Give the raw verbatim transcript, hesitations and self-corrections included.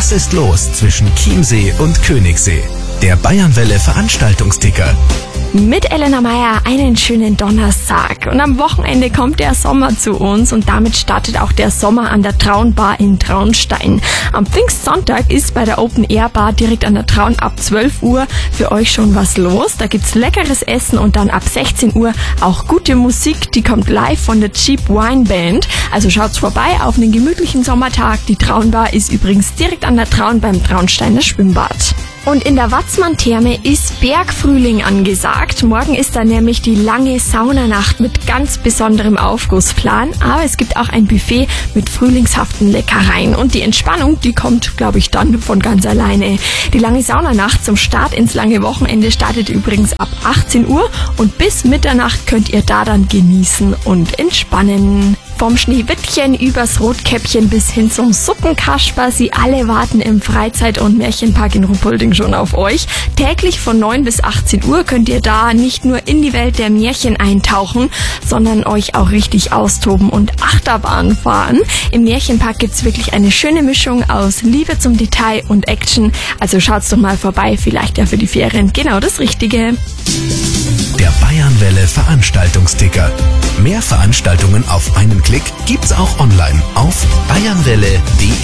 Was ist los zwischen Chiemsee und Königssee? Der Bayernwelle Veranstaltungsticker. Mit Elena Meyer einen schönen Donnerstag. Und am Wochenende kommt der Sommer zu uns und damit startet auch der Sommer an der Traunbar in Traunstein. Am Pfingstsonntag ist bei der Open Air Bar direkt an der Traun ab zwölf Uhr für euch schon was los. Da gibt's leckeres Essen und dann ab sechzehn Uhr auch gute Musik. Die kommt live von der Cheap Wine Band. Also schaut's vorbei auf einen gemütlichen Sommertag. Die Traunbar ist übrigens direkt an der Traun beim Traunsteiner Schwimmbad. Und in der Watzmann-Therme ist Bergfrühling angesagt. Morgen ist da nämlich die lange Saunanacht mit ganz besonderem Aufgussplan. Aber es gibt auch ein Buffet mit frühlingshaften Leckereien. Und die Entspannung, die kommt, glaube ich, dann von ganz alleine. Die lange Saunanacht zum Start ins lange Wochenende startet übrigens ab achtzehn Uhr. Und bis Mitternacht könnt ihr da dann genießen und entspannen. Vom Schneewittchen übers Rotkäppchen bis hin zum Suppenkasper. Sie alle warten im Freizeit- und Märchenpark in Ruppolding schon auf euch. Täglich von neun bis achtzehn Uhr könnt ihr da nicht nur in die Welt der Märchen eintauchen, sondern euch auch richtig austoben und Achterbahn fahren. Im Märchenpark gibt's wirklich eine schöne Mischung aus Liebe zum Detail und Action. Also schaut's doch mal vorbei, vielleicht ja für die Ferien genau das Richtige. Der Bayernwelle Veranstaltungsticker. Mehr Veranstaltungen auf einen Klick gibt's auch online auf bayernwelle punkt de.